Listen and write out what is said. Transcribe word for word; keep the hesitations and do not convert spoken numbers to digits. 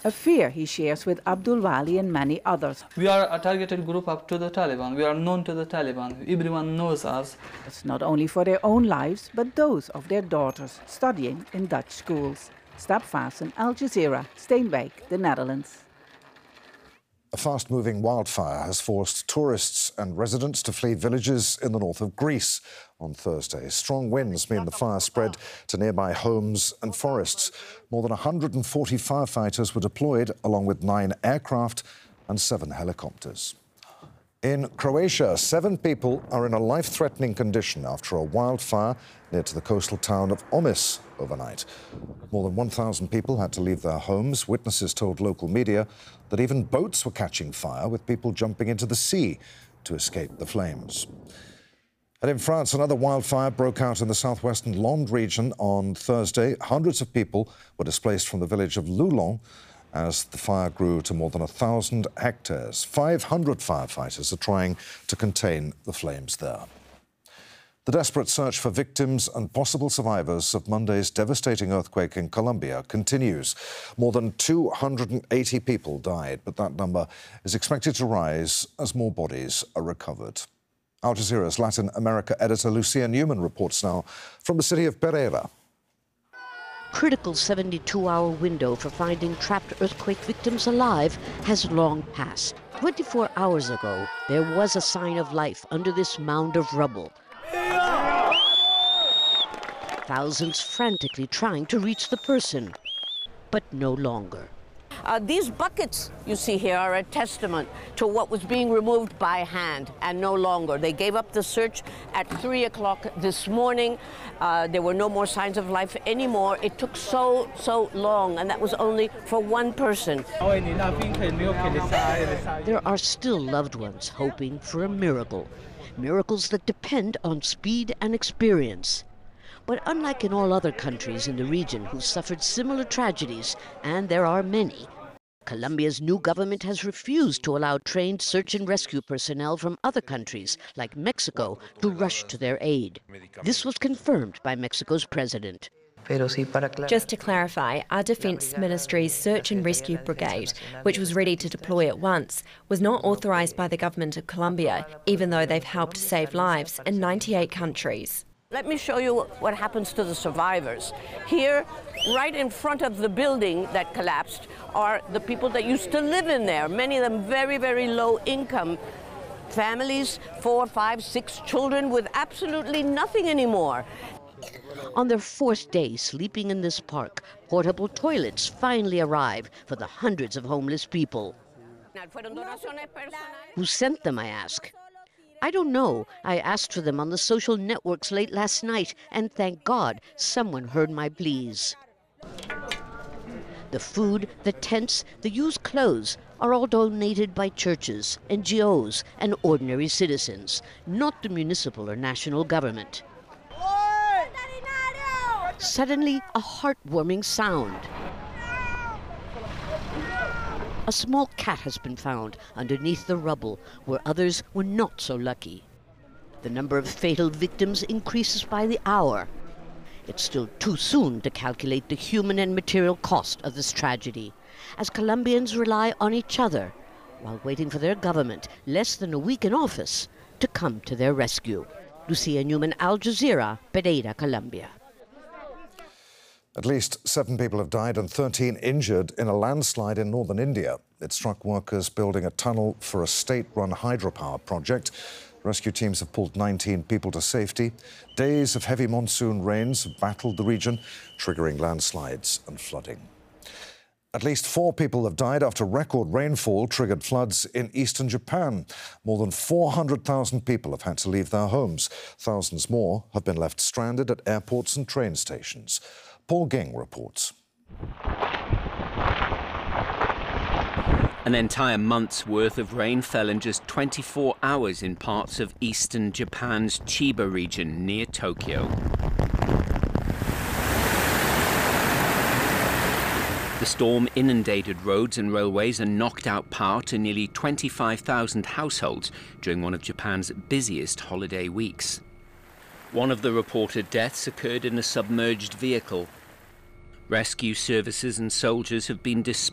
a fear he shares with Abdul Wali and many others. We are a targeted group up to the Taliban. We are known to the Taliban. Everyone knows us. It's not only for their own lives, but those of their daughters studying in Dutch schools. Stap Vassen, Al Jazeera, Steenwijk, the Netherlands. A fast-moving wildfire has forced tourists and residents to flee villages in the north of Greece on Thursday. Strong winds mean the fire spread to nearby homes and forests. More than one hundred forty firefighters were deployed, along with nine aircraft and seven helicopters. In Croatia, seven people are in a life-threatening condition after a wildfire near to the coastal town of Omis overnight. More than one thousand people had to leave their homes. Witnesses told local media that even boats were catching fire, with people jumping into the sea to escape the flames. And in France, another wildfire broke out in the southwestern Landes region on Thursday. Hundreds of people were displaced from the village of Loulon as the fire grew to more than a thousand hectares. five hundred firefighters are trying to contain the flames there. The desperate search for victims and possible survivors of Monday's devastating earthquake in Colombia continues. More than two hundred eighty people died, but that number is expected to rise as more bodies are recovered. Al Jazeera's Latin America editor Lucia Newman reports now from the city of Pereira. Critical seventy-two hour window for finding trapped earthquake victims alive has long passed. twenty-four hours ago, there was a sign of life under this mound of rubble. Thousands frantically trying to reach the person, but no longer. Uh, these buckets you see here are a testament to what was being removed by hand and no longer. They gave up the search at three o'clock this morning. Uh, there were no more signs of life anymore. It took so, so long, and that was only for one person. There are still loved ones hoping for a miracle. Miracles that depend on speed and experience. But unlike in all other countries in the region who suffered similar tragedies, and there are many, Colombia's new government has refused to allow trained search and rescue personnel from other countries, like Mexico, to rush to their aid. This was confirmed by Mexico's president. Just to clarify, our Defence Ministry's Search and Rescue Brigade, which was ready to deploy at once, was not authorised by the government of Colombia, even though they've helped save lives in ninety-eight countries. Let me show you what happens to the survivors. Here, right in front of the building that collapsed, are the people that used to live in there, many of them very, very low income families, four, five, six children with absolutely nothing anymore. On their fourth day sleeping in this park, portable toilets finally arrive for the hundreds of homeless people. Who sent them, I ask? I don't know. I asked for them on the social networks late last night, and thank God someone heard my pleas. The food, the tents, the used clothes are all donated by churches, N G Os, and ordinary citizens, not the municipal or national government. Suddenly, a heartwarming sound. A small cat has been found underneath the rubble, where others were not so lucky. The number of fatal victims increases by the hour. It's still too soon to calculate the human and material cost of this tragedy, as Colombians rely on each other while waiting for their government, less than a week in office, to come to their rescue. Lucia Newman, Al Jazeera, Pereira, Colombia. At least seven people have died and thirteen injured in a landslide in northern India. It struck workers building a tunnel for a state-run hydropower project. Rescue teams have pulled nineteen people to safety. Days of heavy monsoon rains have battled the region, triggering landslides and flooding. At least four people have died after record rainfall triggered floods in eastern Japan. More than four hundred thousand people have had to leave their homes. Thousands more have been left stranded at airports and train stations. Paul Ging reports. An entire month's worth of rain fell in just twenty-four hours in parts of eastern Japan's Chiba region near Tokyo. The storm inundated roads and railways and knocked out power to nearly twenty-five thousand households during one of Japan's busiest holiday weeks. One of the reported deaths occurred in a submerged vehicle. Rescue services and soldiers have been dispersed